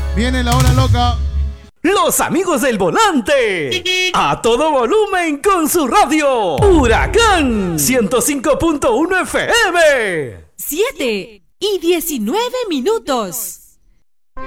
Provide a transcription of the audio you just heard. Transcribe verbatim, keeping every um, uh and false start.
Viene la hora loca. Los amigos del volante. A todo volumen con su radio. Huracán ciento cinco punto uno F M. siete y diecinueve minutos.